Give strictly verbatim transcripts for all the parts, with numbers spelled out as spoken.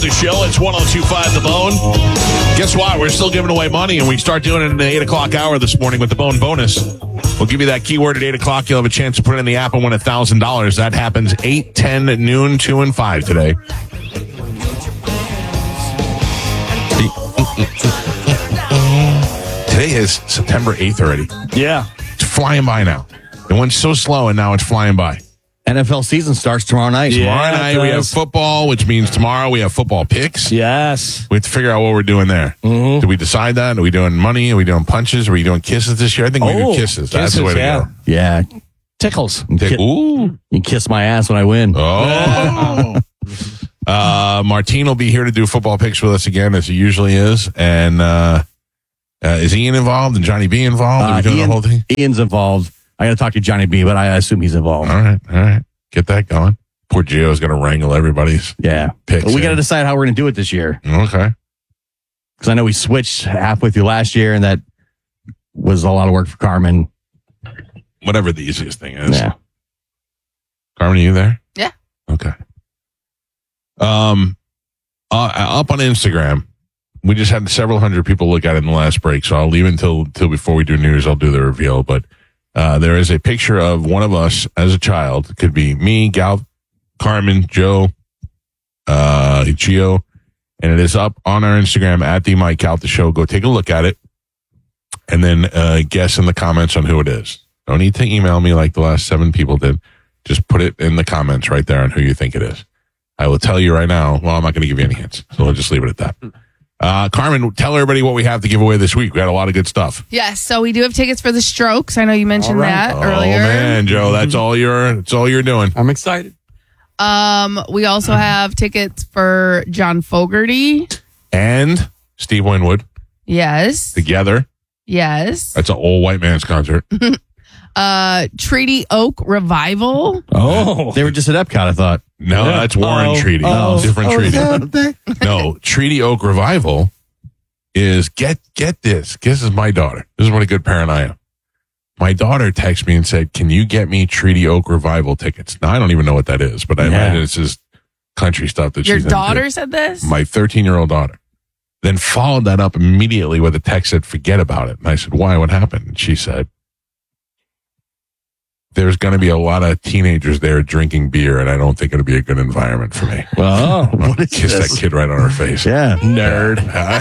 the show. It's one oh two point five The Bone. Guess what? We're still giving away money, and we start doing it in the eight o'clock hour this morning with the Bone bonus. We'll give you that keyword at eight o'clock. You'll have a chance to put it in the app and win one thousand dollars. That happens eight, ten, noon, two, and five today. Today is September eighth already. Yeah. It's flying by now. It went so slow, and now it's flying by. N F L season starts tomorrow night. Tomorrow yeah, night we have football, which means tomorrow we have football picks. Yes. We have to figure out what we're doing there. Mm-hmm. Do we decide that? Are we doing money? Are we doing punches? Are we doing kisses this year? I think we Oh, do kisses. That's kisses, the way to yeah. go. Yeah. Tickles. Tick- Ooh. You kiss my ass when I win. Oh. uh, Martine will be here to do football picks with us again, as he usually is. And uh, uh, is Ian involved and Johnny B involved? Are we Uh, doing Ian, the whole thing? Ian's involved. I got to talk to Johnny B, but I assume he's involved. All right. All right. Get that going. Poor Gio's going to wrangle everybody's Yeah. picks. But we got to in. decide how we're going to do it this year. Okay. Because I know we switched halfway through last year, and that was a lot of work for Carmen. Whatever the easiest thing is. Yeah. Carmen, are you there? Yeah. Okay. Um, uh, up on Instagram, we just had several hundred people look at it in the last break, so I'll leave it until, until before we do news, I'll do the reveal. But uh, there is a picture of one of us as a child. It could be me, Gal, Carmen, Joe, uh, Gio, and it is up on our Instagram at the Mike Out the Show. Go take a look at it, and then uh, guess in the comments on who it is. Don't need to email me like the last seven people did. Just put it in the comments right there on who you think it is. I will tell you right now. Well, I'm not going to give you any hints, so I'll just leave it at that. Uh, Carmen, tell everybody what we have to give away this week. We had a lot of good stuff. Yes, so we do have tickets for the Strokes. I know you mentioned that Oh, earlier. man, Joe, that's all you're, that's all you're doing. I'm excited. Um, we also have tickets for John Fogerty. And Steve Winwood Yes. together. Yes. That's an old white man's concert. Uh, Treaty Oak Revival. Oh. They were just at Epcot, I thought. No, Yeah. that's Warren Oh. Treaty. Oh. Different Oh, treaty. is that- No, Treaty Oak Revival is, get get this. This is my daughter. This is what a good parent I am. My daughter texted me and said, can you get me Treaty Oak Revival tickets? Now, I don't even know what that is, but I Yeah. imagine it's just country stuff that Your she's daughter into. said this? My thirteen-year-old daughter. Then followed that up immediately with a text that forget about it. And I said, why? What happened? And she said, there's going to be a lot of teenagers there drinking beer, and I don't think it'll be a good environment for me. Oh, I'll what is kiss this? that kid right on her face. Yeah. Nerd.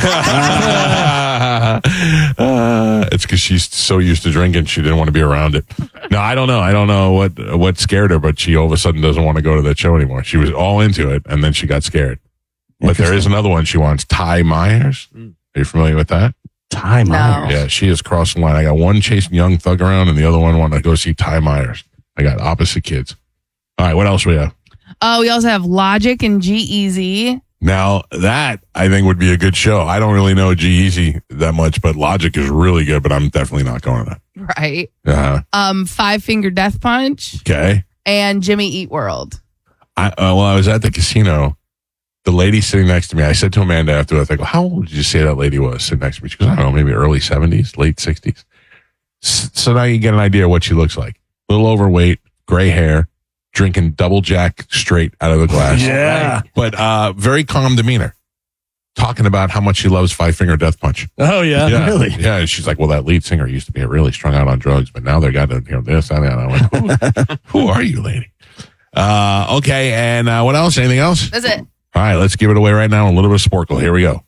uh, it's because she's so used to drinking, she didn't want to be around it. No, I don't know. I don't know what what scared her, but she all of a sudden doesn't want to go to that show anymore. She was all into it, and then she got scared. But there is another one she wants, Ty Myers. Are you familiar with that? Ty Myers. Yeah, she is crossing the line. I got one chasing young thug around, and the other one wanting to go see Ty Myers. I got opposite kids. All right, what else we have? Oh, we also have Logic and G-Eazy. Now, that, I think, would be a good show. I don't really know G-Eazy that much, but Logic is really good, but I'm definitely not going to that. Right. Uh-huh. Um, Five Finger Death Punch Okay. and Jimmy Eat World. I, uh, well, I was at the casino. The lady sitting next to me, I said to Amanda afterwards, I go, how old did you say that lady was sitting next to me? She goes, I don't know, maybe early seventies, late sixties. S- So now you get an idea of what she looks like. A little overweight, gray hair, drinking double jack straight out of the glass. Yeah. But uh, very calm demeanor. Talking about how much she loves Five Finger Death Punch. Oh, yeah. Yeah, Really? Yeah, and she's like, well, that lead singer used to be really strung out on drugs, but now they got to, you know, this, that, and that. I'm like, who, who are you, lady? Uh, okay, and uh, what else? Anything else? That's it. All right, let's give it away right now. A little bit of Sporkle. Here we go.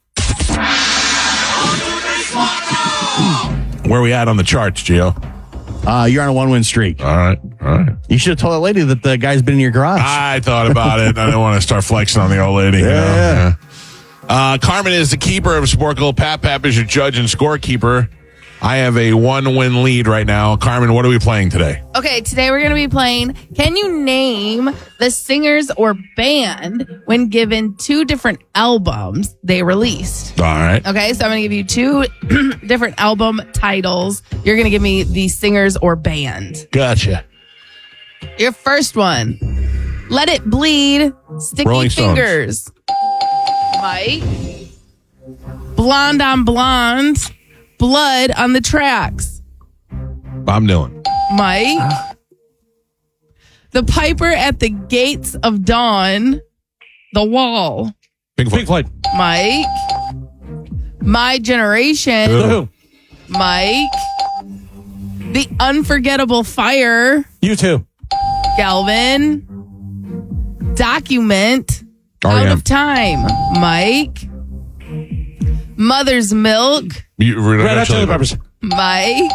Where are we at on the charts, Gio? Uh, you're on a one-win streak. All right, all right. You should have told that lady that the guy's been in your garage. I thought about it. I don't want to start flexing on the old lady. you know? Yeah. Uh, Carmen is the keeper of Sporkle. Pap Pap is your judge and scorekeeper. I have a one-win lead right now. Carmen, what are we playing today? Okay, today we're going to be playing Can You Name the Singers or Band when given two different albums they released? All right. Okay, so I'm going to give you two different album titles. You're going to give me the singers or band. Gotcha. Your first one, Let It Bleed, Sticky Rolling Stones. Fingers. Mike. Blonde on Blonde, Blood on the Tracks. Bob Dylan. Mike. The Piper at the Gates of Dawn, The Wall. Pink Floyd. Pink Floyd. Mike. My Generation. Who? The Who. Mike. The Unforgettable Fire. You too. Galvin. Document. R E M. Out of Time. Mike. Mother's Milk. You, Red, Red Hot Chili Peppers. Mike.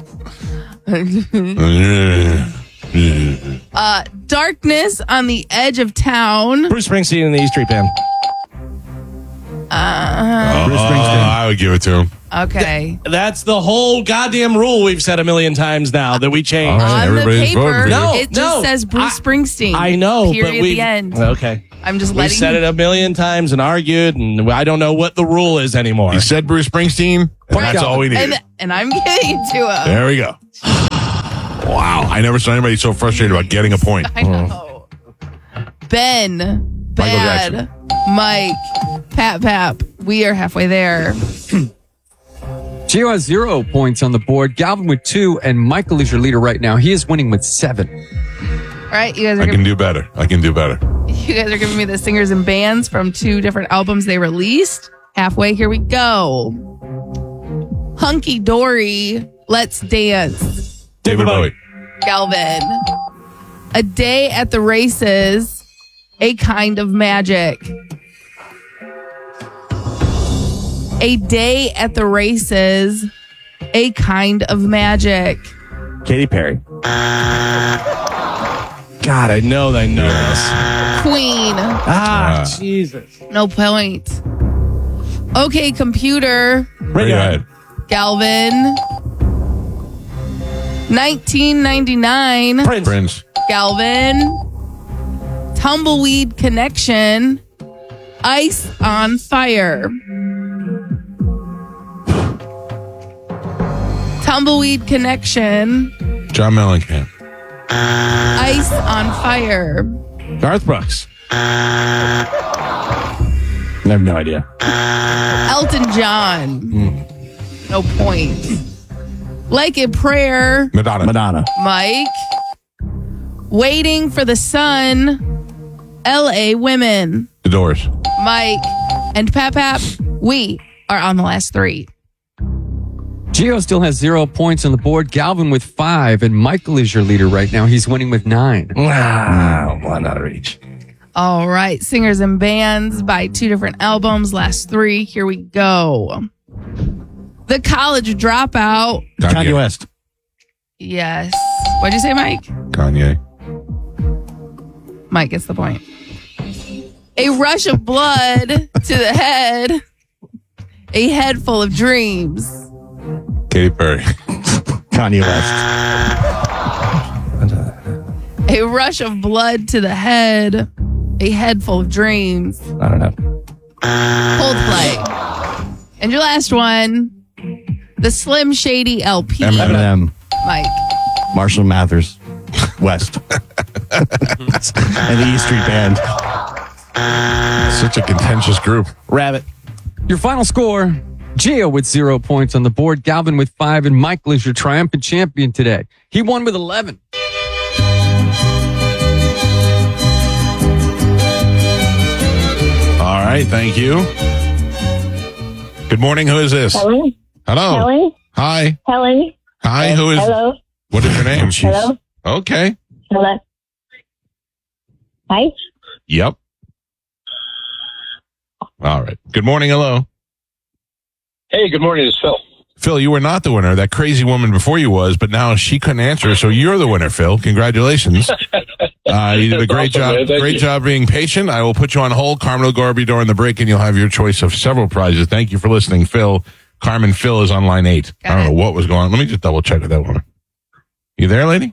uh, Darkness on the Edge of Town. Bruce Springsteen and the E Street Band. Uh, Bruce Oh, Springsteen. I would give it to him. okay. That's the whole goddamn rule we've said a million times now that we changed. All right, On the everybody's voting paper, for No, it just no, says Bruce I- Springsteen. I know, Period but at we the end. Okay. I'm just We letting said it a million times and argued, and I don't know what the rule is anymore. You said Bruce Springsteen, and Right. that's all we needed. And, and I'm getting to him. There we go. Wow. I never saw anybody so frustrated about getting a point. I know. Ben, Bad, Jackson. Mike, Pap Pap. We are halfway there. Gio has zero points on the board. Galvin with two, and Michael is your leader right now. He is winning with seven. All right, you guys are I can giving, do better. I can do better. you guys are giving me the singers and bands from two different albums they released. Halfway, here we go. Hunky Dory, Let's Dance. David Bowie. Galvin. A Day at the Races, A Kind of Magic. A Day at the Races, A Kind of Magic. Katy Perry. God, I know they know this. Queen, Ah, Ah. Jesus. no point. Okay, Computer, Radiohead. Galvin. nineteen ninety-nine, Prince. Prince. Galvin. Tumbleweed Connection, Ice on Fire. Tumbleweed Connection, John Mellencamp. Ice on Fire. Garth Brooks. I have no idea. Elton John, no point. Like a Prayer, Madonna. Madonna. Mike. Waiting for the Sun, L A Women, The Doors. Mike. And Pap Pap, we are on the last three. Gio still has zero points on the board. Galvin with five, and Michael is your leader right now. He's winning with nine. Ah, one out of each. All right, singers and bands by two different albums, last three. Here we go. The College Dropout. Kanye West. Yes. What'd you say, Mike? Kanye. Mike gets the point. A Rush of Blood to the Head. A Head Full of Dreams. Katy Perry. Kanye West. A Rush of Blood to the Head. A Head Full of Dreams. I don't know. Coldplay. And your last one, the Slim Shady L P. Eminem. Eminem. Mike. Marshall Mathers. West. And the E Street Band. Such a contentious group. Rabbit. Your final score, Gio with zero points on the board. Galvin with five, and Michael is your triumphant champion today. He won with eleven. All right. Thank you. Good morning. Who is this? Helen? Hello. Helen? Hi. Helen? Hi. Who is? Hello? What is your name? Hello? Okay. Hello? Hi? Yep. All right. Good morning. Hello. Hey, good morning. It's Phil. Phil, you were not the winner. That crazy woman before you was, but now she couldn't answer, so you're the winner, Phil. Congratulations. Uh, you did a great awesome, job. man. Thank Great you. job being patient. I will put you on hold. Carmen will go over during the break, and you'll have your choice of several prizes. Thank you for listening, Phil. Carmen, Phil is on line eight. Got I don't it. know what was going on. Let me just double check with that woman. You there, lady?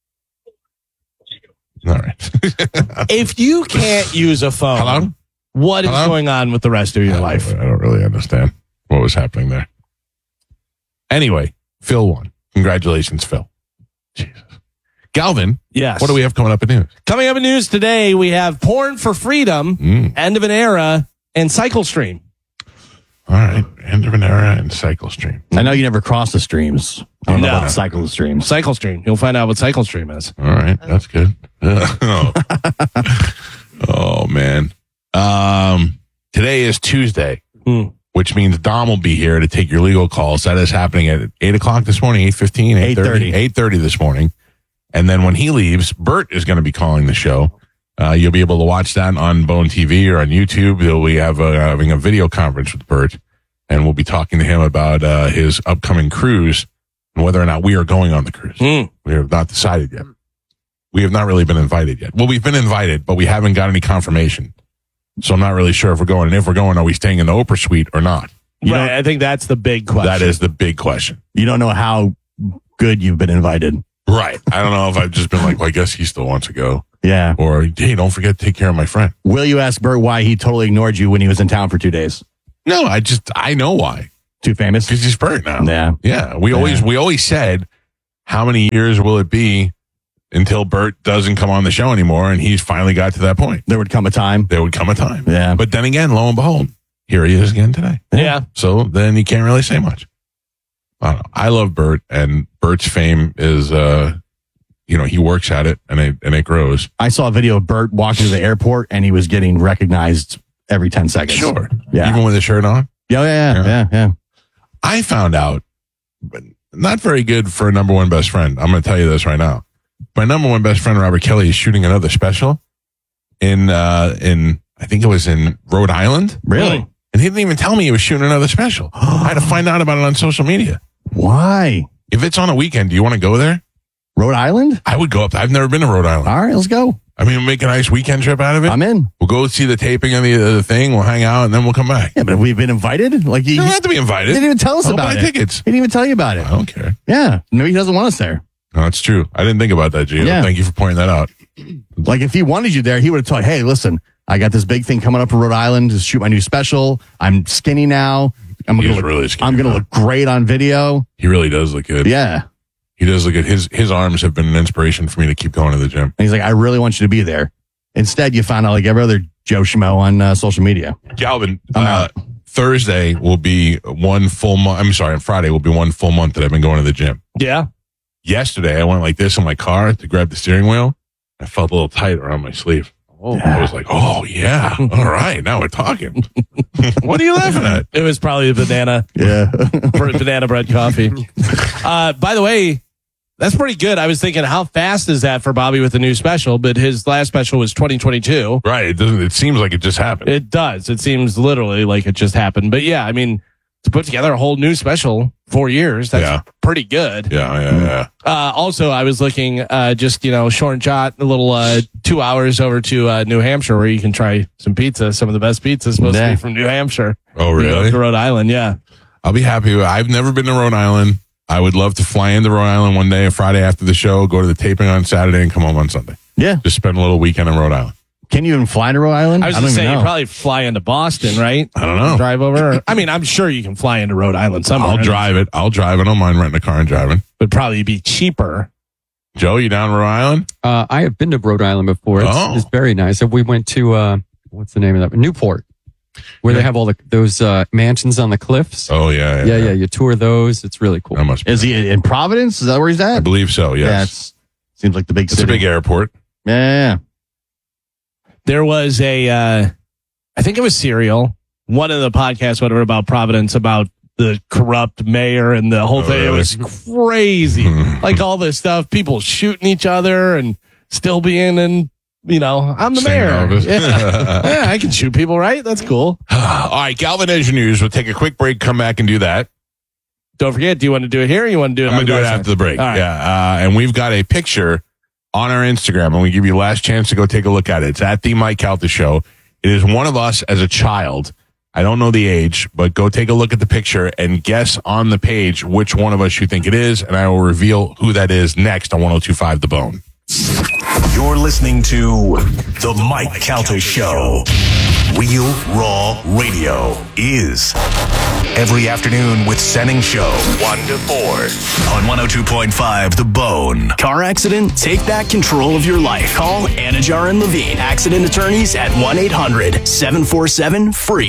All right. If you can't use a phone, Hello? what is Hello? going on with the rest of your life? I don't really understand what was happening there. Anyway, Phil won. Congratulations, Phil. Jesus. Galvin, Yes. what do we have coming up in news? Coming up in news today, we have Porn for Freedom, Mm. End of an Era, and Cycle Stream. All right. End of an era and Cycle Stream. I know you never cross the streams. I don't know No. about cycle streams. Cycle Stream. You'll find out what Cycle Stream is. All right. That's good. oh. Oh, man. Um, Today is Tuesday, Hmm. which means Dom will be here to take your legal calls. That is happening at eight o'clock this morning, eight fifteen, eight thirty, eight thirty this morning. And then when he leaves, Bert is going to be calling the show. Uh, you'll be able to watch that on Bone T V or on YouTube. We'll be have a, having a video conference with Bert, and we'll be talking to him about uh, his upcoming cruise and whether or not we are going on the cruise. Hmm. We have not decided yet. We have not really been invited yet. Well, we've been invited, but we haven't got any confirmation. So I'm not really sure if we're going. And if we're going, are we staying in the Oprah suite or not? You Right. don't- I think that's the big question. That is the big question. You don't know how good you've been invited. Right. I don't know if I've just been like, well, I guess he still wants to go. Yeah. Or, hey, don't forget to take care of my friend. Will you ask Bert why he totally ignored you when he was in town for two days? No, I just, I know why. Too famous? Because he's Bert now. Yeah. Yeah. We Yeah. always, we always said, how many years will it be until Bert doesn't come on the show anymore? And he's finally got to that point. There would come a time. There would come a time. Yeah. But then again, lo and behold, here he is again today. Yeah. So then you can't really say much. I don't know. I love Bert, and Bert's fame is, uh, you know, he works at it and it, and it grows. I saw a video of Bert walking to the airport and he was getting recognized every ten seconds. Sure. Yeah. Even with his shirt on. Yeah, yeah, yeah, Yeah. yeah, yeah. I found out, but not very good for a number one best friend. I'm going to tell you this right now. My number one best friend, Robert Kelly, is shooting another special in, uh, in, I think it was in Rhode Island. Really? And he didn't even tell me he was shooting another special. I had to find out about it on social media. Why? If it's on a weekend, do you want to go there? Rhode Island? I would go up. I've never been to Rhode Island. All right, let's go. I mean, we'll make a nice weekend trip out of it. I'm in. We'll go see the taping of the, of the thing. We'll hang out and then we'll come back. Yeah, but have we been invited? Like you, You don't he have to be invited. didn't even tell us I'll about buy it. tickets. He didn't even tell you about it. I don't care. Yeah. Maybe he doesn't want us there. No, that's true. I didn't think about that, Gio. Yeah. Thank you for pointing that out. Like if he wanted you there, he would have told, hey, listen, I got this big thing coming up in Rhode Island to shoot my new special. I'm skinny now. I'm He gonna is look, really skinny I'm gonna now. look great on video. He really does look good. Yeah. He does look good. His his arms have been an inspiration for me to keep going to the gym. And he's like, I really want you to be there. Instead, you found out like every other Joe Schmo on uh, social media. Galvin, I'm uh, out. Thursday will be one full month. I'm sorry, on Friday will be one full month that I've been going to the gym. Yeah. Yesterday, I went like this in my car to grab the steering wheel. I felt a little tight around my sleeve. Oh, I was like, oh, yeah. All right. Now we're talking. What are you laughing at? It was probably the banana, Yeah. br- banana bread coffee. Uh, by the way, that's pretty good. I was thinking, how fast is that for Bobby with the new special? But his last special was twenty twenty-two. Right. It doesn't. It seems like it just happened. It does. It seems literally like it just happened. But yeah, I mean, to put together a whole new special four years, that's Yeah. pretty good. yeah, yeah, yeah. Uh, also, I was looking, uh, just, you know, short and shot, a little, uh, two hours over to, uh, New Hampshire where you can try some pizza. Some of the best pizza is supposed Yeah. to be from New Hampshire. Oh, You know, really? to Rhode Island. Yeah. I'll be happy. with- I've never been to Rhode Island. I would love to fly into Rhode Island one day, a Friday after the show, go to the taping on Saturday, and come home on Sunday. Yeah. Just spend a little weekend in Rhode Island. Can you even fly to Rhode Island? I was don't just even saying, you know. probably fly into Boston, right? I don't know. Drive over. I mean, I'm sure you can fly into Rhode Island somewhere. I'll drive it. I'll drive. I don't mind renting a car and driving. Would probably be cheaper. Joe, you down in Rhode Island? Uh, I have been to Rhode Island before. It's, Oh. it's very nice. We went to, uh, what's the name of that? Newport, where they have all the those uh, mansions on the cliffs. Oh, yeah. yeah, yeah. You tour those. It's really cool. That must be. Is he in Providence? Is that where he's I at? believe so, Yeah. yes. It's, seems like the big It's a city. big airport. Yeah, yeah, yeah. There was a, uh, I think it was Serial, one of the podcasts, whatever, about Providence, about the corrupt mayor and the whole Oh, thing. It really? was crazy. Like all this stuff, people shooting each other and still being in, you know, I'm the Staying mayor. nervous. Yeah. Yeah, I can shoot people, right? That's cool. All right, Galvin Edge News. We'll take a quick break, come back and do that. Don't forget, do you want to do it here or you want to do it I'm on going to do it the after the break. All right. Yeah. Uh, and we've got a picture on our Instagram, and we give you last chance to go take a look at it. It's at the Mike Calta Show. It is one of us as a child. I don't know the age, but go take a look at the picture and guess on the page which one of us you think it is, and I will reveal who that is next on one oh two point five The Bone. You're listening to The Mike Calta Show. Real Raw Radio is every afternoon with Senning Show, one to four on one oh two point five The Bone. Car accident? Take back control of your life. Call Anajar and Levine, accident attorneys at one eight hundred seven four seven free.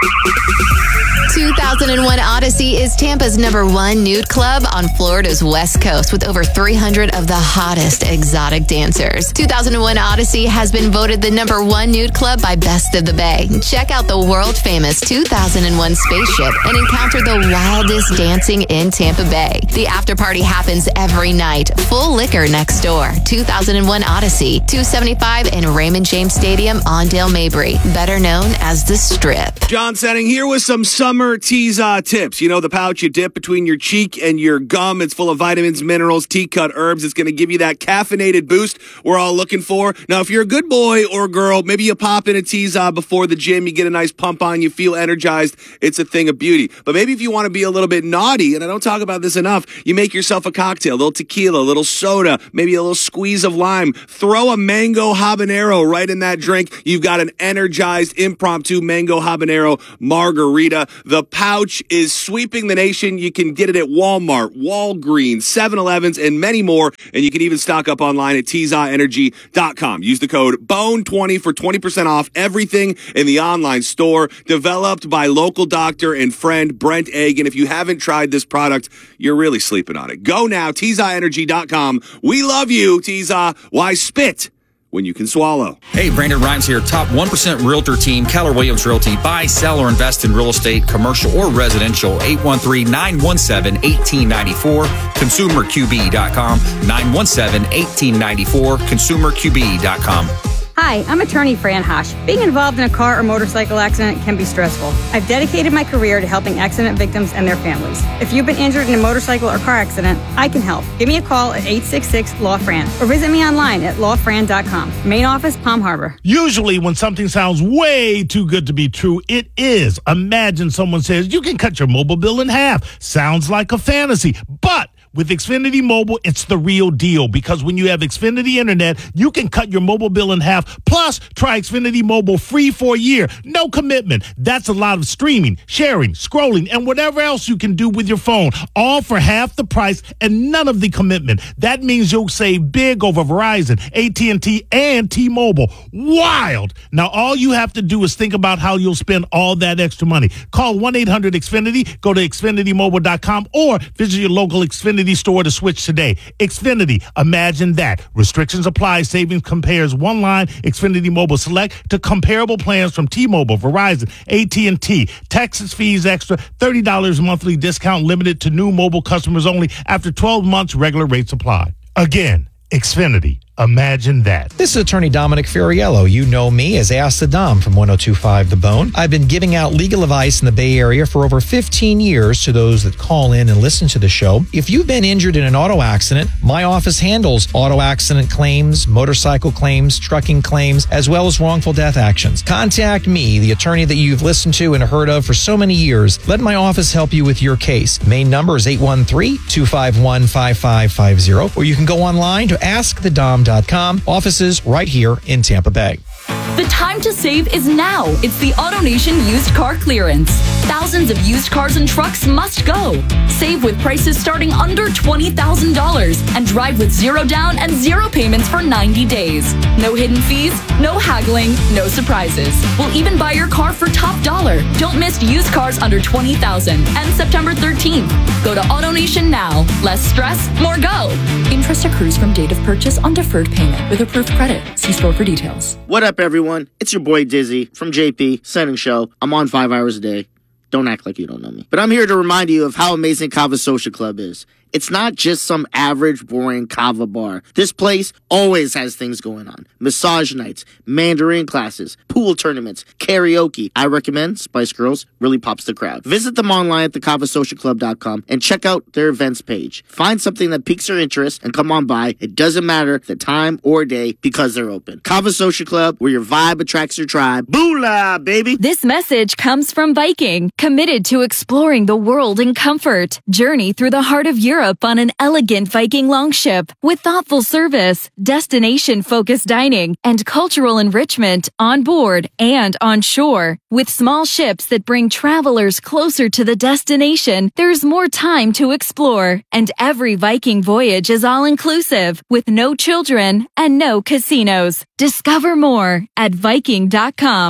two thousand one Odyssey is Tampa's number one nude club on Florida's West Coast with over three hundred of the hottest exotic dancers. two thousand one Odyssey has been voted the number one nude club by Best of the Bay. Check out the world-famous two thousand one spaceship and encounter the wildest dancing in Tampa Bay. The after party happens every night. Full liquor next door. two thousand one Odyssey, two seventy-five in Raymond James Stadium on Dale Mabry, better known as the Strip. John Setting here with some summer Teaza tips. You know, the pouch you dip between your cheek and your gum. It's full of vitamins, minerals, tea-cut herbs. It's going to give you that caffeinated boost we're all looking for. Now, if you're a good boy or girl, maybe you pop in a Teaza before the gym. You get a nice pump on. You feel energized. It's a thing of beauty. But maybe if you want to be a little bit naughty, and I don't talk about this enough, you make yourself a cocktail, a little tequila, a little soda, maybe a little squeeze of lime. Throw a mango habanero right in that drink. You've got an energized impromptu mango habanero margarita. The pouch is sweeping the nation. You can get it at Walmart, Walgreens, seven elevens, and many more. And you can even stock up online at Teaza Energy dot com. Use the code B O N E twenty for twenty percent off everything in the online store. Developed by local doctor and friend Brent Egg. And if you haven't tried this product, you're really sleeping on it. Go now, Teaza Energy dot com. We love you, Teaza. Why spit when you can swallow? Hey, Brandon Rhymes here, top one percent realtor team, Keller Williams Realty. Buy, sell, or invest in real estate, commercial or residential. eight one three, nine one seven, one eight nine four, consumer q b dot com. nine one seven, one eight nine four, consumer q b dot com. Hi, I'm attorney Fran Hosh. Being involved in a car or motorcycle accident can be stressful. I've dedicated my career to helping accident victims and their families. If you've been injured in a motorcycle or car accident, I can help. Give me a call at eight six six, L A W, F R A N or visit me online at law fran dot com. Main office, Palm Harbor. Usually when something sounds way too good to be true, it is. Imagine someone says, you can cut your mobile bill in half. Sounds like a fantasy, but with Xfinity Mobile, it's the real deal, because when you have Xfinity Internet, you can cut your mobile bill in half. Plus, try Xfinity Mobile free for a year. No commitment. That's a lot of streaming, sharing, scrolling, and whatever else you can do with your phone, all for half the price and none of the commitment. That means you'll save big over Verizon, A T and T, and T-Mobile. Wild! Now, all you have to do is think about how you'll spend all that extra money. Call one eight hundred X Finity, go to Xfinity Mobile dot com, or visit your local Xfinity store to switch today. Xfinity, imagine that. Restrictions apply. Savings compares one line Xfinity Mobile Select to comparable plans from T-Mobile, Verizon, A T and T. Taxes, fees extra, thirty dollars monthly discount limited to new mobile customers only. After twelve months, regular rates apply. Again, Xfinity. Imagine that. This is attorney Dominic Ferriello. You know me as Ask the Dom from one oh two point five The Bone. I've been giving out legal advice in the Bay Area for over fifteen years to those that call in and listen to the show. If you've been injured in an auto accident, my office handles auto accident claims, motorcycle claims, trucking claims, as well as wrongful death actions. Contact me, the attorney that you've listened to and heard of for so many years. Let my office help you with your case. Main number is eight one three, two five one, five five five zero, or you can go online to ask the dom dot com. Offices right here in Tampa Bay. The time to save is now. It's the AutoNation used car clearance. Thousands of used cars and trucks must go. Save with prices starting under twenty thousand dollars and drive with zero down and zero payments for ninety days. No hidden fees, no haggling, no surprises. We'll even buy your car for top dollar. Don't miss used cars under twenty thousand dollars. And September thirteenth. Go to AutoNation now. Less stress, more go. Interest accrues from date of purchase on deferred payment with approved credit. See store for details. What up, everyone? It's your boy Dizzy from J P, Setting Show. I'm on five hours a day. Don't act like you don't know me. But I'm here to remind you of how amazing Kava Social Club is. It's not just some average, boring kava bar. This place always has things going on. Massage nights, Mandarin classes, pool tournaments, karaoke. I recommend Spice Girls. Really pops the crowd. Visit them online at the kava social club dot com and check out their events page. Find something that piques your interest and come on by. It doesn't matter the time or day because they're open. Kava Social Club, where your vibe attracts your tribe. Boolah, baby! This message comes from Viking, committed to exploring the world in comfort. Journey through the heart of Europe on an elegant Viking longship with thoughtful service, destination-focused dining, and cultural enrichment on board and on shore. With small ships that bring travelers closer to the destination, there's more time to explore. And every Viking voyage is all-inclusive, with no children and no casinos. Discover more at Viking dot com.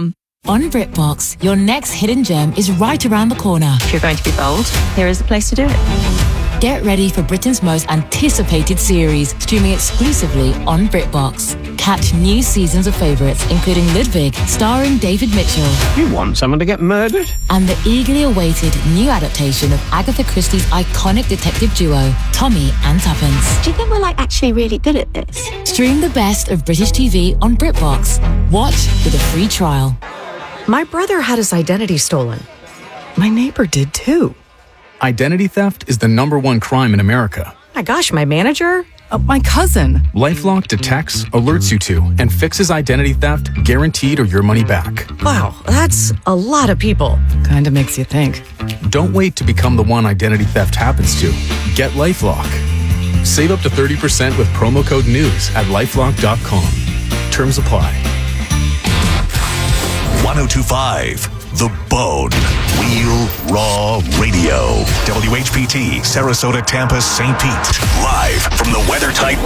On BritBox, your next hidden gem is right around the corner. If you're going to be bold, here is the place to do it. Get ready for Britain's most anticipated series, streaming exclusively on BritBox. Catch new seasons of favourites, including Ludwig, starring David Mitchell. You want someone to get murdered? And the eagerly awaited new adaptation of Agatha Christie's iconic detective duo, Tommy and Tuppence. Do you think we're like actually really good at this? Stream the best of British T V on BritBox. Watch with a free trial. My brother had his identity stolen. My neighbor did too. Identity theft is the number one crime in America. My gosh, my manager? Uh, my cousin. LifeLock detects, alerts you to, and fixes identity theft guaranteed or your money back. Wow, that's a lot of people. Kinda makes you think. Don't wait to become the one identity theft happens to. Get LifeLock. Save up to thirty percent with promo code NEWS at lifelock dot com. Terms apply. ten twenty-five The Bone. Real Raw Radio. W H P T, Sarasota, Tampa, Saint Pete. Live from the WeatherTight